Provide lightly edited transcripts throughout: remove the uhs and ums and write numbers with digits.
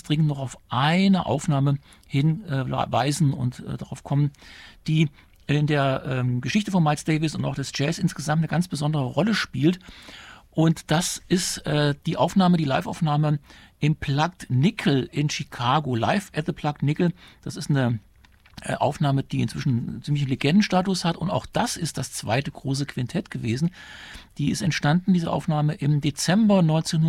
dringend noch auf eine Aufnahme hinweisen und darauf kommen, die in der Geschichte von Miles Davis und auch des Jazz insgesamt eine ganz besondere Rolle spielt. Und das ist die Live-Aufnahme im Plugged Nickel in Chicago, Live at the Plugged Nickel. Das ist eine Aufnahme, die inzwischen ziemlich Legendenstatus hat. Und auch das ist das zweite große Quintett gewesen. Die ist entstanden, diese Aufnahme, im Dezember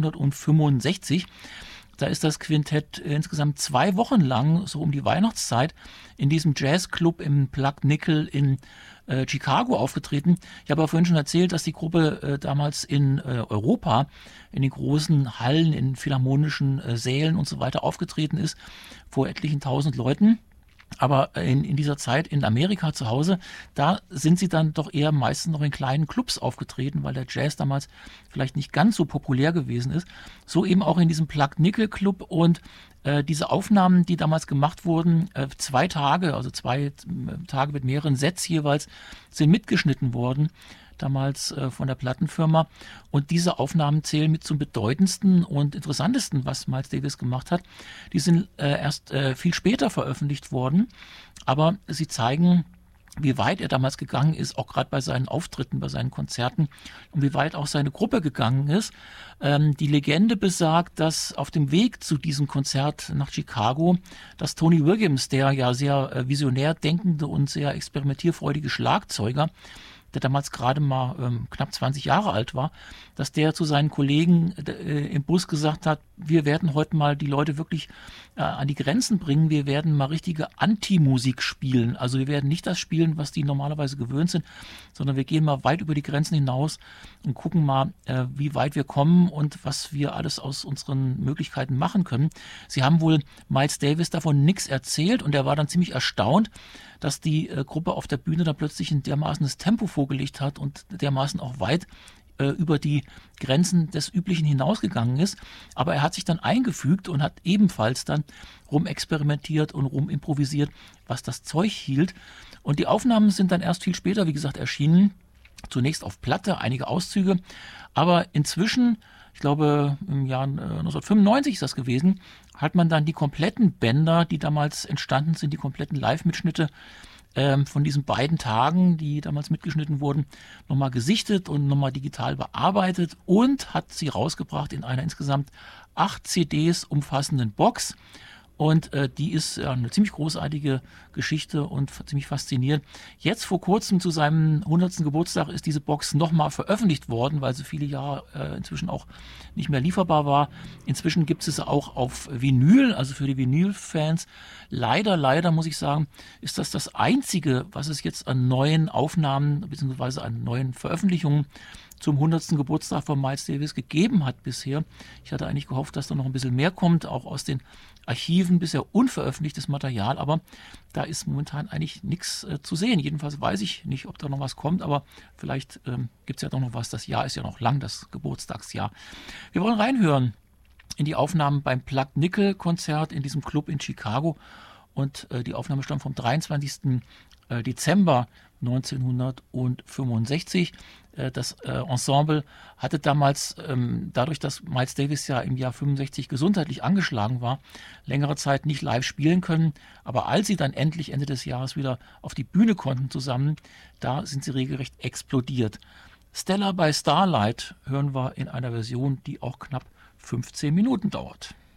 1965. Da ist das Quintett insgesamt 2 Wochen lang, so um die Weihnachtszeit, in diesem Jazzclub im Plugged Nickel in Chicago aufgetreten. Ich habe aber vorhin schon erzählt, dass die Gruppe damals in Europa, in den großen Hallen, in philharmonischen Sälen und so weiter aufgetreten ist, vor etlichen 1000 Leuten. Aber in dieser Zeit in Amerika zu Hause, da sind sie dann doch eher meistens noch in kleinen Clubs aufgetreten, weil der Jazz damals vielleicht nicht ganz so populär gewesen ist. So eben auch in diesem Plugged Nickel Club. Und diese Aufnahmen, die damals gemacht wurden, 2 Tage, also 2 Tage mit mehreren Sets jeweils, sind mitgeschnitten worden, damals von der Plattenfirma. Und diese Aufnahmen zählen mit zum bedeutendsten und interessantesten, was Miles Davis gemacht hat. Die sind erst viel später veröffentlicht worden, aber sie zeigen, wie weit er damals gegangen ist, auch gerade bei seinen Auftritten, bei seinen Konzerten, und wie weit auch seine Gruppe gegangen ist. Die Legende besagt, dass auf dem Weg zu diesem Konzert nach Chicago, dass Tony Williams, der ja sehr visionär denkende und sehr experimentierfreudige Schlagzeuger, der damals gerade mal knapp 20 Jahre alt war, dass der zu seinen Kollegen im Bus gesagt hat, wir werden heute mal die Leute wirklich an die Grenzen bringen, wir werden mal richtige Anti-Musik spielen. Also wir werden nicht das spielen, was die normalerweise gewöhnt sind, sondern wir gehen mal weit über die Grenzen hinaus und gucken mal, wie weit wir kommen und was wir alles aus unseren Möglichkeiten machen können. Sie haben wohl Miles Davis davon nichts erzählt und er war dann ziemlich erstaunt, dass die Gruppe auf der Bühne dann plötzlich ein dermaßenes Tempo vorgelegt hat und dermaßen auch weit über die Grenzen des Üblichen hinausgegangen ist. Aber er hat sich dann eingefügt und hat ebenfalls dann rumexperimentiert und rumimprovisiert, was das Zeug hielt. Und die Aufnahmen sind dann erst viel später, wie gesagt, erschienen. Zunächst auf Platte, einige Auszüge. Aber inzwischen, ich glaube im Jahr 1995 ist das gewesen, hat man dann die kompletten Bänder, die damals entstanden sind, die kompletten Live-Mitschnitte von diesen beiden Tagen, die damals mitgeschnitten wurden, nochmal gesichtet und nochmal digital bearbeitet und hat sie rausgebracht in einer insgesamt 8 CDs umfassenden Box. Und die ist eine ziemlich großartige Geschichte und ziemlich faszinierend. Jetzt vor kurzem zu seinem 100. Geburtstag ist diese Box nochmal veröffentlicht worden, weil sie viele Jahre inzwischen auch nicht mehr lieferbar war. Inzwischen gibt es sie auch auf Vinyl, also für die Vinyl-Fans. Leider muss ich sagen, ist das Einzige, was es jetzt an neuen Aufnahmen bzw. an neuen Veröffentlichungen zum 100. Geburtstag von Miles Davis gegeben hat bisher. Ich hatte eigentlich gehofft, dass da noch ein bisschen mehr kommt, auch aus den Archiven, bisher unveröffentlichtes Material, aber da ist momentan eigentlich nichts zu sehen. Jedenfalls weiß ich nicht, ob da noch was kommt, aber vielleicht gibt es ja doch noch was. Das Jahr ist ja noch lang, das Geburtstagsjahr. Wir wollen reinhören in die Aufnahmen beim Plugged Nickel Konzert in diesem Club in Chicago und die Aufnahme stammt vom 23. Dezember 1965. Das Ensemble hatte damals, dadurch, dass Miles Davis ja im Jahr 65 gesundheitlich angeschlagen war, längere Zeit nicht live spielen können. Aber als sie dann endlich Ende des Jahres wieder auf die Bühne konnten zusammen, da sind sie regelrecht explodiert. Stella by Starlight hören wir in einer Version, die auch knapp 15 Minuten dauert.